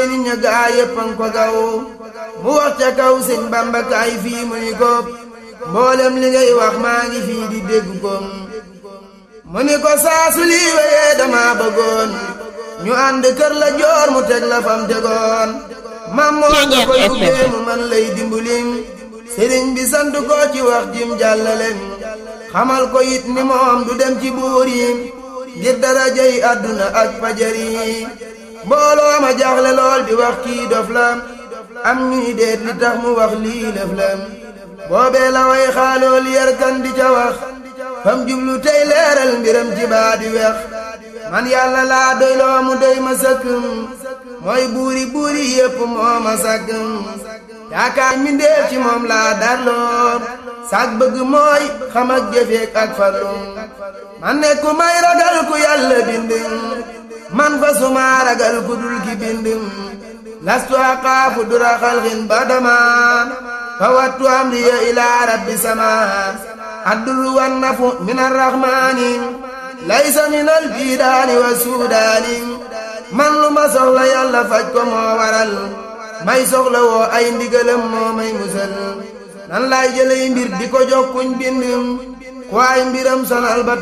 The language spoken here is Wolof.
nit ña gaa yéppan ko gaw mu wax ca kaw sëñ Bamba kaay fii mu ni ko mboolem li ngay wax maa ngi fii di dégg ko mu ni ko saasu lii wéyee dama bëggoon ñu ànd kër la joor mu teg la fam tegoon mam moo nga ko yubbee mu man lay dimbulim sëriñ bi sant ko ci wax jim jàllalem xamal ko it ni moom du dem ci buur yi ngir darajay àdduna ak fajari mbooloo ma jaaxle lool di wax kii dof la am ñuy deet li tax mu wax lii lëf la boobee la way xaalool yerkan di ca wax fam jublu tey leeral mbiram ci baa di wex man yàlla laa doyloo mu doy ma sëkk mooy buuri yépp moo ma sàkk yaakaar mi ndéef ci moom laa darloo sag bëgg mooy xam ak jëfeek ak farlu man ne ku may ragal ku yàlla bind man fa suma ragal ku dul ki bind lastu aqaafu dura xalxin badama fa wattu amriya ilaa rabbi sama adduru wan nafu min arrahmani laysa min albidaani wa suudaani man lu ma soxla yàlla faj ko moo waral may soxla woo ay ndigalam moo may musal nan laay jëlay mbir di ko jox kuñ bind ku ay mbiram sonal ba